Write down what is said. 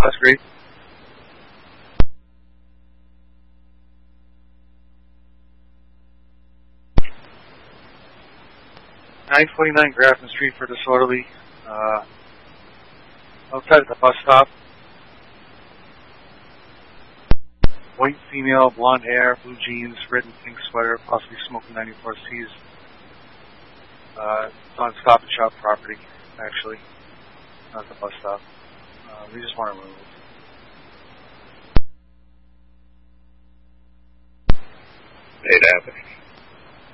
That's great. (949) Grafton Street for disorderly. Outside at the bus stop. White female, blonde hair, blue jeans, red and pink sweater, possibly smoking 94Cs. It's on Stop and Shop property, actually, not the bus stop. We just want to remove. Made happening.